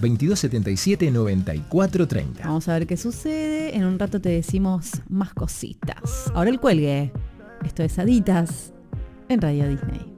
2277 9430. Vamos a ver qué sucede. En un rato te decimos más cositas. Ahora el cuelgue. Esto es Haditas en Radio Disney.